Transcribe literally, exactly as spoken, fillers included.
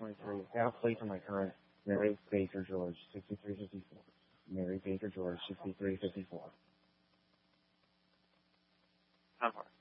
twenty-three. Half plate to my current. Mary Baker George, sixty-three fifty-four. Mary Baker George, sixty-three fifty-four. How far?